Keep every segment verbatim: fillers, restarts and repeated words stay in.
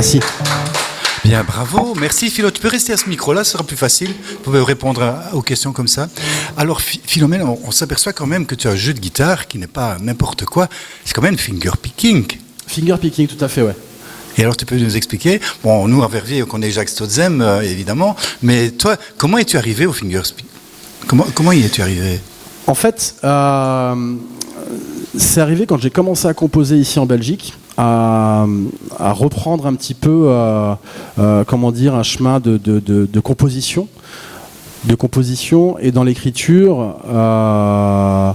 Merci. Bien, bravo. Merci Philo. Tu peux rester à ce micro-là, ce sera plus facile. Vous pouvez répondre à, aux questions comme ça. Alors Philomène, on, on s'aperçoit quand même que tu as un jeu de guitare qui n'est pas n'importe quoi. C'est quand même finger picking. Finger picking, tout à fait, ouais. Et alors tu peux nous expliquer, bon nous à Verviers on connaît Jacques Stotzem euh, évidemment, mais toi comment es-tu arrivé au finger picking? Comment, comment y es-tu arrivé? En fait, euh, c'est arrivé quand j'ai commencé à composer ici en Belgique, à, à reprendre un petit peu, euh, euh, comment dire, un chemin de, de, de, de composition, de composition et dans l'écriture. Euh,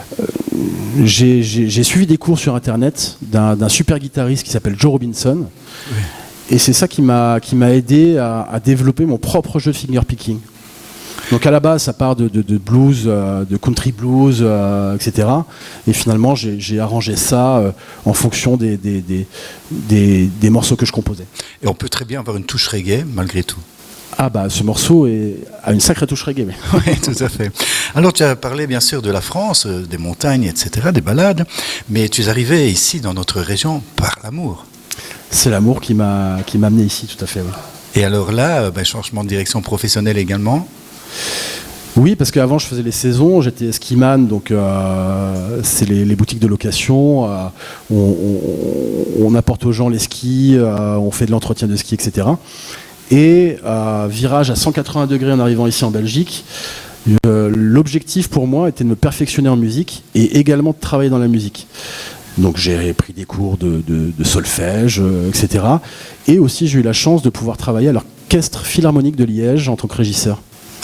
j'ai, j'ai, j'ai suivi des cours sur Internet d'un, d'un super guitariste qui s'appelle Joe Robinson, oui. Et c'est ça qui m'a, qui m'a aidé à, à développer mon propre jeu de finger picking. Donc à la base, ça part de, de, de blues, euh, de country blues, euh, et cetera. Et finalement, j'ai, j'ai arrangé ça euh, en fonction des, des, des, des, des morceaux que je composais. Et on peut très bien avoir une touche reggae, malgré tout. Ah bah, ce morceau est, a une sacrée touche reggae. Mais... Oui, tout à fait. Alors, tu as parlé bien sûr de la France, euh, des montagnes, et cetera, des balades. Mais tu es arrivé ici, dans notre région, par l'amour. C'est l'amour qui m'a, qui m'a amené ici, tout à fait, oui. Et alors là, euh, ben, changement de direction professionnelle également? Oui, parce qu'avant je faisais les saisons, j'étais skiman, donc euh, c'est les, les boutiques de location, euh, on, on, on apporte aux gens les skis, euh, on fait de l'entretien de ski, et cetera. Et euh, virage à cent quatre-vingts degrés en arrivant ici en Belgique, euh, l'objectif pour moi était de me perfectionner en musique et également de travailler dans la musique. Donc j'ai pris des cours de, de, de solfège, euh, et cetera. Et aussi j'ai eu la chance de pouvoir travailler à l'Orchestre Philharmonique de Liège en tant que régisseur.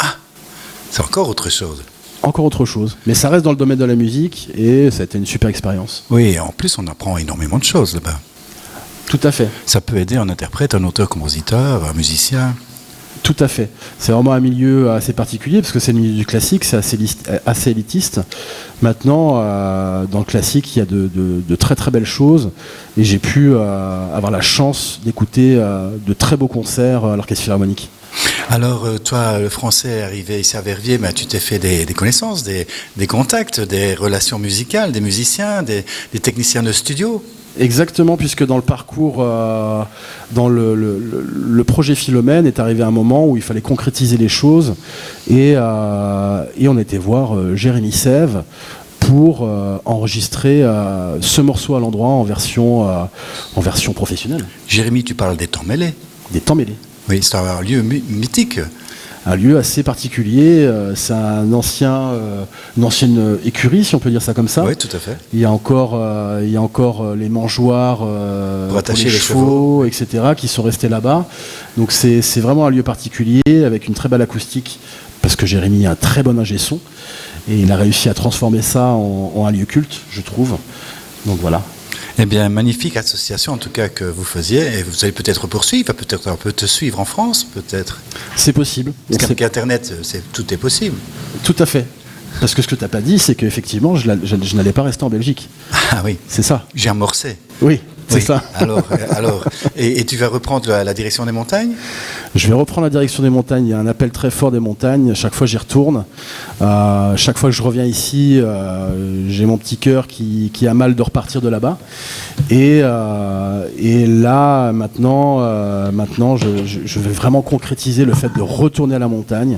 C'est encore autre chose. Encore autre chose. Mais ça reste dans le domaine de la musique et ça a été une super expérience. Oui, et en plus on apprend énormément de choses là-bas. Tout à fait. Ça peut aider un interprète, un auteur-compositeur, un musicien. Tout à fait. C'est vraiment un milieu assez particulier parce que c'est le milieu du classique, c'est assez, list- assez élitiste. Maintenant, euh, dans le classique, il y a de, de, de très très belles choses et j'ai pu euh, avoir la chance d'écouter euh, de très beaux concerts à l'Orchestre Philharmonique. Alors, toi, le français arrivé ici à Verviers, ben, tu t'es fait des, des connaissances, des, des contacts, des relations musicales, des musiciens, des, des techniciens de studio. Exactement, puisque dans le parcours, euh, dans le, le, le projet Philomène est arrivé un moment où il fallait concrétiser les choses et, euh, et on était voir euh, Jérémy Sève pour euh, enregistrer euh, ce morceau à l'endroit en version, euh, en version professionnelle. Jérémy, tu parles des temps mêlés. Des temps mêlés. Oui, c'est un lieu my- mythique. Un lieu assez particulier, euh, c'est un ancien, euh, une ancienne écurie, si on peut dire ça comme ça. Oui, tout à fait. Il y a encore, euh, il y a encore euh, les mangeoires euh, pour attacher pour les, les chevaux, chevaux, et cetera, qui sont restés là-bas. Donc c'est, c'est vraiment un lieu particulier, avec une très belle acoustique, parce que Jérémy a un très bon ingé son, et il a réussi à transformer ça en, en un lieu culte, je trouve. Donc voilà. Eh bien, magnifique association en tout cas que vous faisiez, et vous allez peut-être poursuivre, peut-être un peu te suivre en France, peut-être. C'est possible. Parce qu'avec c'est... Internet, c'est, tout est possible. Tout à fait. Parce que ce que tu n'as pas dit, c'est qu'effectivement, je, je, je n'allais pas rester en Belgique. Ah oui. C'est ça. J'ai amorcé. Oui, c'est oui. ça. Alors, alors et, et tu vas reprendre la, la direction des montagnes ? Je vais reprendre la direction des montagnes. Il y a un appel très fort des montagnes. Chaque fois, j'y retourne. Euh, chaque fois que je reviens ici, euh, j'ai mon petit cœur qui, qui a mal de repartir de là-bas. Et, euh, et là, maintenant, euh, maintenant je, je, je vais vraiment concrétiser le fait de retourner à la montagne.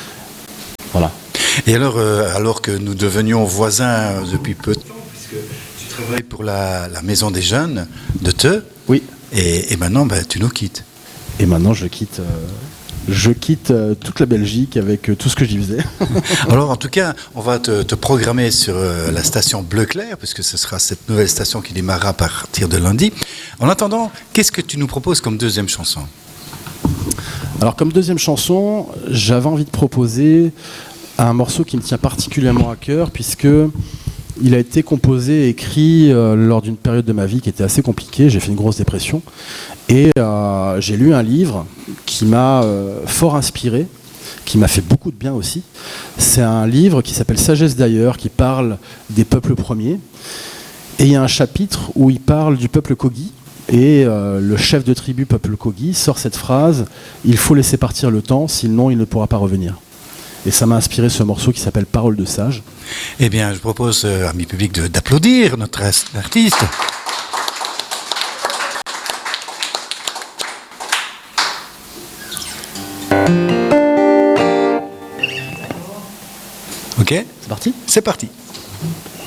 Voilà. Et alors, euh, alors que nous devenions voisins depuis peu de temps, puisque tu travailles pour la, la maison des jeunes de Theux. Oui. Et, et maintenant, ben, tu nous quittes. Et maintenant, je quitte, euh, je quitte euh, toute la Belgique avec euh, tout ce que j'y faisais. Alors, en tout cas, on va te, te programmer sur euh, la station Bleu Clair, puisque ce sera cette nouvelle station qui démarrera à partir de lundi. En attendant, qu'est-ce que tu nous proposes comme deuxième chanson ? Alors, comme deuxième chanson, j'avais envie de proposer un morceau qui me tient particulièrement à cœur, puisque il a été composé et écrit euh, lors d'une période de ma vie qui était assez compliquée. J'ai fait une grosse dépression. Et euh, j'ai lu un livre qui m'a euh, fort inspiré, qui m'a fait beaucoup de bien aussi. C'est un livre qui s'appelle Sagesse d'ailleurs, qui parle des peuples premiers. Et il y a un chapitre où il parle du peuple Kogi. Et euh, le chef de tribu peuple Kogi sort cette phrase « Il faut laisser partir le temps, sinon il ne pourra pas revenir ». Et ça m'a inspiré ce morceau qui s'appelle Parole de sage. Eh bien, je propose, euh, amis publics, de, d'applaudir notre artiste. Ok, C'est parti. c'est parti.